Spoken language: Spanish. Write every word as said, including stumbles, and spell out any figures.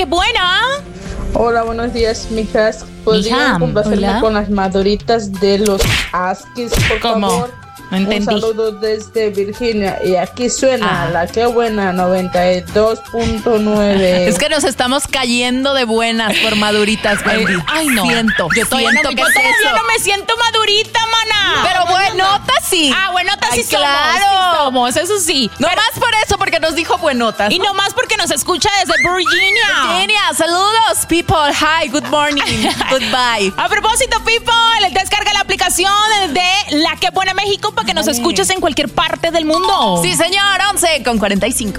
qué buena. Hola, buenos días, mijas. ¿Podrían complacerme con las maduritas de los Askis, por ¿Cómo? favor? No entendí. Un saludo desde Virginia. Y aquí suena ah. la que buena noventa y dos punto nueve. Es que nos estamos cayendo de buenas por maduritas, Wendy. Eh, ay, no. Siento, yo todavía, siento no, que yo es todavía eso. no me siento madurita, mana. Pero buenotas sí. Ah, buenotas Ay, sí claro. somos. Sí somos, eso sí. No Pero, más por eso, porque nos dijo buenotas. y no más porque nos escucha desde Virginia. Virginia, saludos, people. Hi, good morning. Goodbye. A propósito, people, descarga la aplicación de La Que Buena México para que nos escuches en cualquier parte del mundo. Sí, señor, once con cuarenta y cinco.